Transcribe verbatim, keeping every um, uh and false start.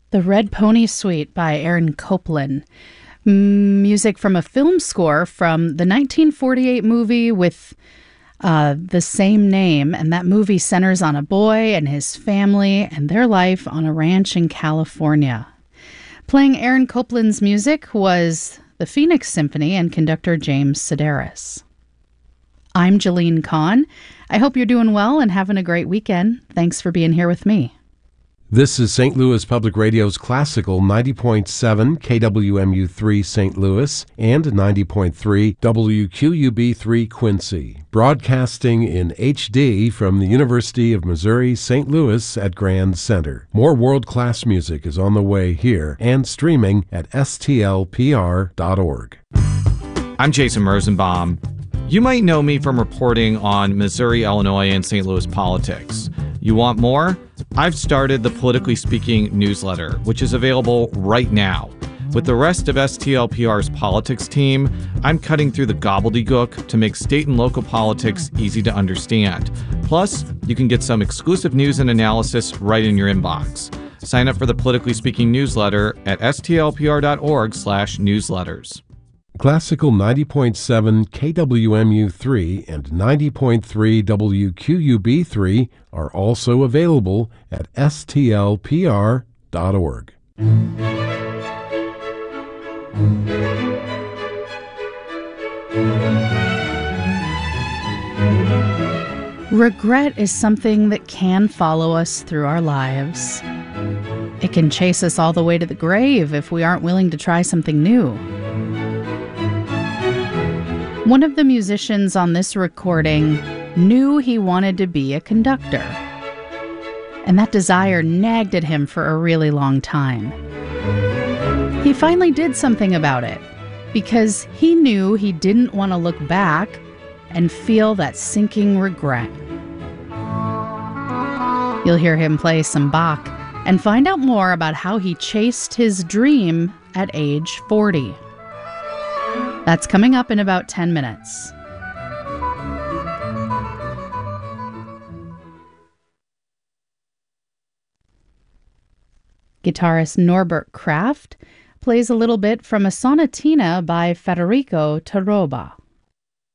The Red Pony Suite by Aaron Copland. Music from a film score from the nineteen forty-eight movie with uh, the same name, and that movie centers on a boy and his family and their life on a ranch in California. Playing Aaron Copland's music was the Phoenix Symphony and conductor James Sedaris. I'm Jeline Kahn. I hope you're doing well and having a great weekend. Thanks for being here with me. This is Saint Louis Public Radio's classical ninety point seven K W M U three Saint Louis and ninety point three W Q U B three Quincy, broadcasting in H D from the University of Missouri Saint Louis at Grand Center. More world-class music is on the way here and streaming at S T L P R dot org. I'm Jason Merzenbaum. You might know me from reporting on Missouri, Illinois, and Saint Louis politics. You want more? I've started the Politically Speaking newsletter, which is available right now. With the rest of S T L P R's politics team, I'm cutting through the gobbledygook to make state and local politics easy to understand. Plus, you can get some exclusive news and analysis right in your inbox. Sign up for the Politically Speaking newsletter at S T L P R dot org slash newsletters. Classical ninety point seven K W M U three and ninety point three W Q U B three are also available at S T L P R dot org. Regret is something that can follow us through our lives. It can chase us all the way to the grave if we aren't willing to try something new. One of the musicians on this recording knew he wanted to be a conductor, and that desire nagged at him for a really long time. He finally did something about it because he knew he didn't want to look back and feel that sinking regret. You'll hear him play some Bach and find out more about how he chased his dream at age forty. That's coming up in about ten minutes. Guitarist Norbert Kraft plays a little bit from a sonatina by Federico Taroba.